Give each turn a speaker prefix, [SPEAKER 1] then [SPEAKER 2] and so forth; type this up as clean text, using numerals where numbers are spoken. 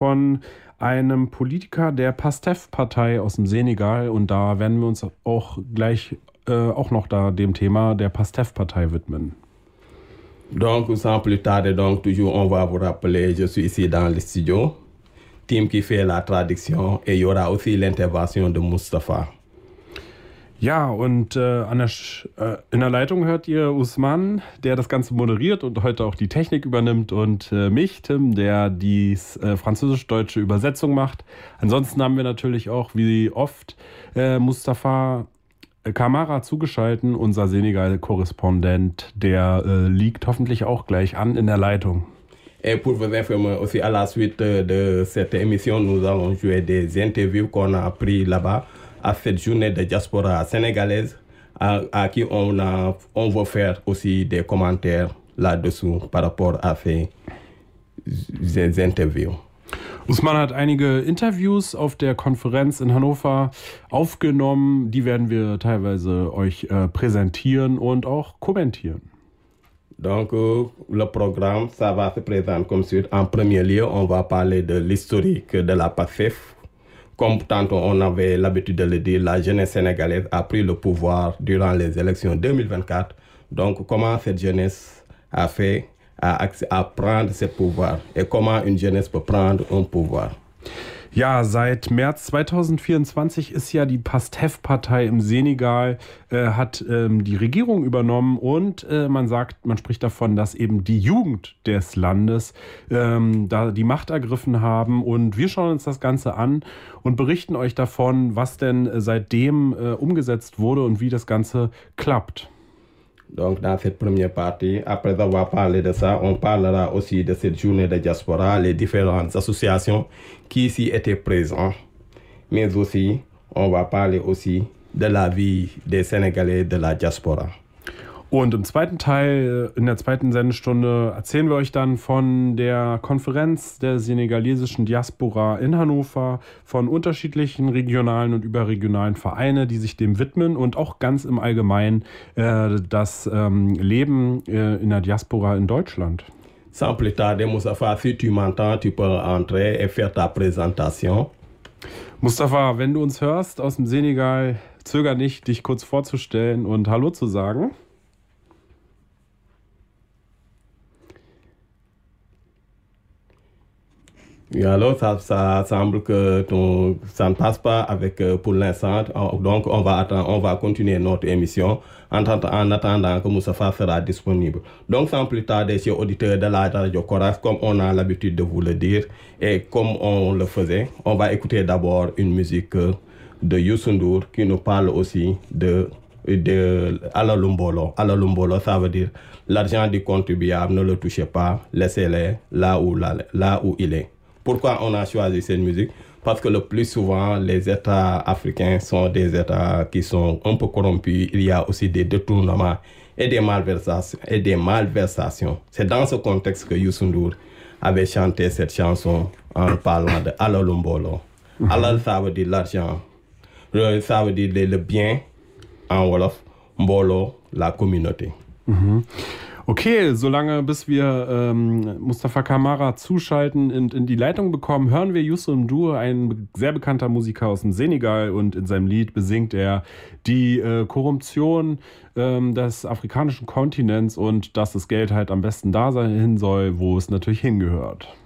[SPEAKER 1] von einem Politiker der PASTEF-Partei aus dem Senegal. Und da werden wir uns auch gleich auch noch dem Thema der PASTEF-Partei widmen.
[SPEAKER 2] Donc, sans plus tarder, donc, toujours, on va vous rappeler, je suis ici dans le studio, Team qui fait la traduction, et il y aura aussi l'intervention de Mustafa.
[SPEAKER 1] Ja, und in der Leitung hört ihr Usman, der das Ganze moderiert und heute auch die Technik übernimmt, und mich, Tim, der die französisch-deutsche Übersetzung macht. Ansonsten haben wir natürlich auch, wie oft, Mustafa Kamara zugeschalten, unser Senegal-Korrespondent, der liegt hoffentlich auch gleich an in der Leitung.
[SPEAKER 2] Et pour vous informer aussi, à la suite de cette émission, nous allons jouer des interviews qu'on a pris là-bas à cette journée de diaspora sénégalaise, à qui on veut faire aussi des commentaires là-dessous par rapport à ces interviews.
[SPEAKER 1] Usman hat einige Interviews auf der Konferenz in Hannover aufgenommen. Die werden wir teilweise euch präsentieren und auch kommentieren.
[SPEAKER 2] Donc, le programme, ça va se présenter comme suit. En premier lieu, on va parler de l'historique de la PASTEF. Comme tantôt on avait l'habitude de le dire, la jeunesse sénégalaise a pris le pouvoir durant les élections 2024. Donc, comment cette jeunesse a fait à prendre ce pouvoir et comment une jeunesse peut prendre un pouvoir.
[SPEAKER 1] Ja, seit März 2024 ist ja die PASTEF-Partei im Senegal, hat die Regierung übernommen, und man spricht davon, dass eben die Jugend des Landes da die Macht ergriffen haben, und wir schauen uns das Ganze an und berichten euch davon, was denn seitdem umgesetzt wurde und wie das Ganze klappt.
[SPEAKER 2] Donc, dans cette première partie, après avoir parlé de ça, on parlera aussi de cette journée de diaspora, les différentes associations qui ici étaient présentes. Mais aussi, on va parler aussi de la vie des Sénégalais de la diaspora.
[SPEAKER 1] Und im zweiten Teil, in der zweiten Sendestunde, erzählen wir euch dann von der Konferenz der senegalesischen Diaspora in Hannover, von unterschiedlichen regionalen und überregionalen Vereinen, die sich dem widmen, und auch ganz im Allgemeinen das Leben in der Diaspora in Deutschland.
[SPEAKER 2] Sans plus tarder, Mustafa, si tu m'entends, tu peux entrer et faire ta présentation.
[SPEAKER 1] Mustafa, wenn du uns hörst aus dem Senegal, zöger nicht, dich kurz vorzustellen und Hallo zu sagen.
[SPEAKER 2] Oui, alors ça semble que ça ne passe pas avec pour l'instant. Donc on va continuer notre émission en attendant que Moustapha sera disponible. Donc sans plus tarder, chers auditeurs de la radio Coras, comme on a l'habitude de vous le dire et comme on le faisait, on va écouter d'abord une musique de Youssou N'Dour qui nous parle aussi de Alalumbolo. Alalumbolo, ça veut dire l'argent du contribuable, ne le touchez pas, laissez-le là où il est. Pourquoi on a choisi cette musique? Parce que le plus souvent, les États africains sont des États qui sont un peu corrompus. Il y a aussi des détournements et des malversations. C'est dans ce contexte que Youssou N'Dour avait chanté cette chanson en parlant de Alalumbolo. Alal, ça veut dire l'argent. Ça veut dire le bien en Wolof. Mbolo, la communauté.
[SPEAKER 1] Mhm. Okay, solange bis wir Mustafa Kamara zuschalten und in die Leitung bekommen, hören wir Youssou N'Dour, ein sehr bekannter Musiker aus dem Senegal, und in seinem Lied besingt er die Korruption des afrikanischen Kontinents und dass das Geld halt am besten da sein soll, wo es natürlich hingehört.